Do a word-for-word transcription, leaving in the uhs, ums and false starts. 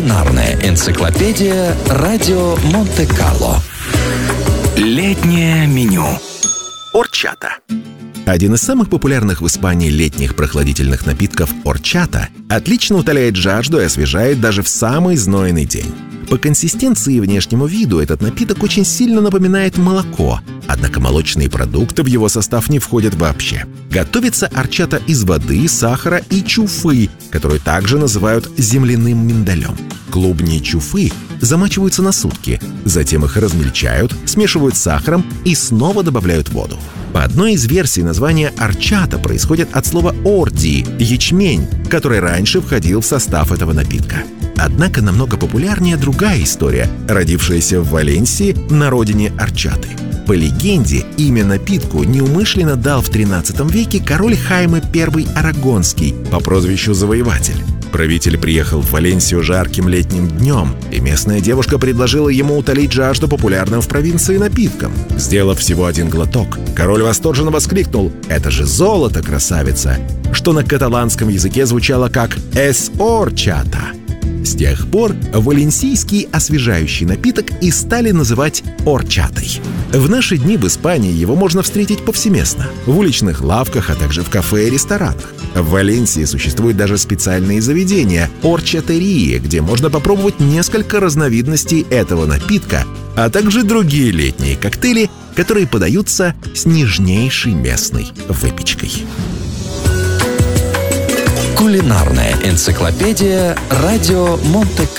Кулинарная энциклопедия «Радио Монте-Карло». Летнее меню. Орчата. Один из самых популярных в Испании летних прохладительных напитков орчата отлично утоляет жажду и освежает даже в самый знойный день. По консистенции и внешнему виду этот напиток очень сильно напоминает молоко, однако молочные продукты в его состав не входят вообще. Готовится орчата из воды, сахара и чуфы, которую также называют земляным миндалем. Клубни чуфы замачиваются на сутки, затем их размельчают, смешивают с сахаром и снова добавляют воду. По одной из версий название орчата происходит от слова орди – ячмень, который раньше входил в состав этого напитка. Однако намного популярнее другая история, родившаяся в Валенсии, на родине орчаты. По легенде, имя напитку неумышленно дал в тринадцатом веке король Хайме I Арагонский по прозвищу Завоеватель. Правитель приехал в Валенсию жарким летним днем, и местная девушка предложила ему утолить жажду популярным в провинции напитком. Сделав всего один глоток, король восторженно воскликнул: «Это же золото, красавица!», что на каталанском языке звучало как «эс орчата». С тех пор валенсийский освежающий напиток и стали называть орчатой. В наши дни в Испании его можно встретить повсеместно – в уличных лавках, а также в кафе и ресторанах. В Валенсии существуют даже специальные заведения – орчатерии, где можно попробовать несколько разновидностей этого напитка, а также другие летние коктейли, которые подаются с нежнейшей местной выпечкой. Кулинарная энциклопедия «Радио Монте-Карло».